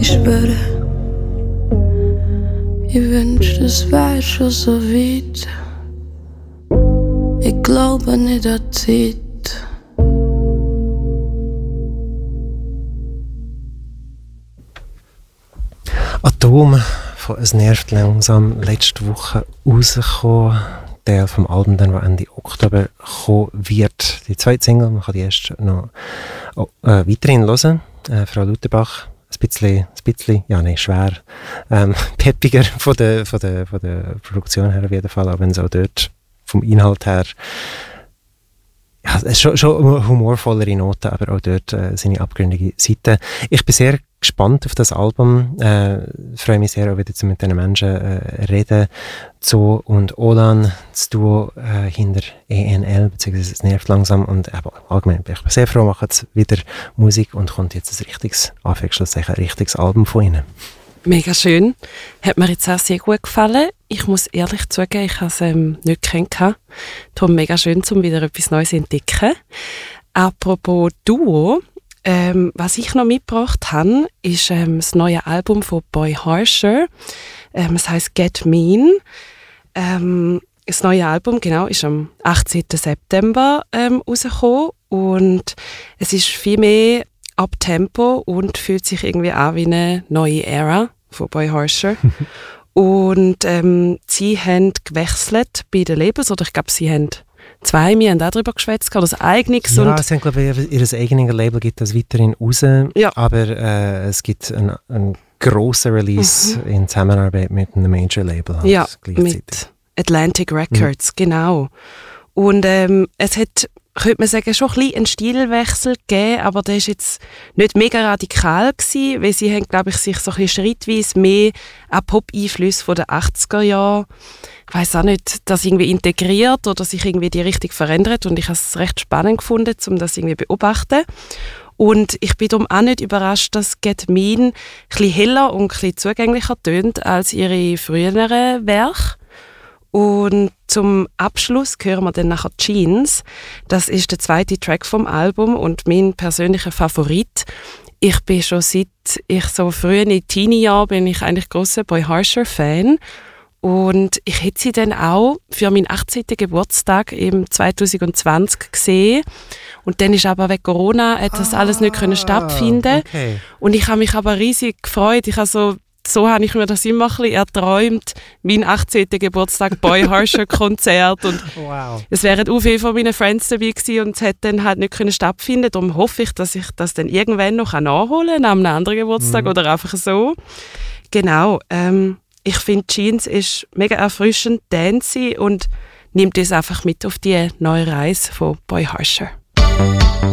Ich schwöre, ich wünschte, es wär schon so weit. Ich glaube nicht an die Zeit. Atom von «Es nervt langsam» letzte Woche rausgekommen. Der vom Album, dann, der Ende Oktober kommen wird. Die zweite Single, man kann die erst noch weiterhin hören. Frau Lutherbach, ein bisschen, ja nein, schwer, peppiger von der Produktion her auf jeden Fall, auch wenn es auch dort vom Inhalt her, ja, es ist schon humorvollere Noten, aber auch dort seine abgründige Seiten. Ich bin sehr gespannt auf das Album, freue mich sehr, auch wieder mit diesen Menschen reden. Zo und Olan, das Duo hinter ENL, beziehungsweise «Es nervt langsam», und allgemein bin ich sehr froh, machen jetzt wieder Musik und kommt jetzt ein richtiges Album von ihnen. Mega schön. Hat mir jetzt auch sehr gut gefallen. Ich muss ehrlich zugeben, ich habe es nicht kennengelernt. Darum mega schön, um wieder etwas Neues zu entdecken. Apropos Duo, was ich noch mitgebracht habe, ist das neue Album von Boy Harsher. Es heisst «Get Mean». Das neue Album, genau, ist am 18. September rausgekommen und es ist viel mehr Abtempo und fühlt sich irgendwie an wie eine neue Ära von Boy Harsher. Und sie haben gewechselt bei den Labels, oder ich glaube, sie haben zwei, wir haben auch darüber geschwätzt, oder das eigenes. Ja, sie haben, glaube ich, ihr eigenes Label gibt das weiterhin raus, ja. Aber es gibt einen grossen Release in Zusammenarbeit mit einem Major-Label. Halt, ja, mit Atlantic Records, genau. Und es hat, könnte man sagen, schon ein bisschen einen Stilwechsel gegeben, aber der war jetzt nicht mega radikal gewesen, weil sie haben, glaube ich, sich so ein bisschen schrittweise mehr an Pop-Einflüsse von den 80er Jahren, ich weiss auch nicht, das irgendwie integriert oder sich irgendwie die Richtung verändert, und ich habe es recht spannend gefunden, um das irgendwie zu beobachten. Und ich bin darum auch nicht überrascht, dass «Get Mean» ein bisschen heller und ein bisschen zugänglicher tönt als ihre früheren Werke. Und zum Abschluss hören wir dann nachher «Jeans». Das ist der zweite Track vom Album und mein persönlicher Favorit. Ich bin schon seit ich so frühen Teenie-Jahren bin ich eigentlich grosser Boy Harsher-Fan. Und ich hätte sie dann auch für meinen 18. Geburtstag im 2020 gesehen. Und dann ist aber wegen Corona hat das alles nicht stattfinden. Okay. Und ich habe mich aber riesig gefreut. So habe ich mir das immer ein bisschen erträumt. Mein 18. Geburtstag, Boy Harsher Konzert. Und wow. Es wären auch viele von meinen Friends dabei gewesen und es hätte dann halt nicht stattfinden. Darum hoffe ich, dass ich das dann irgendwann noch nachholen kann, an einem anderen Geburtstag oder einfach so. Genau. Ich finde, «Jeans» ist mega erfrischend, dancey und nimmt uns einfach mit auf die neue Reise von Boy Harsher.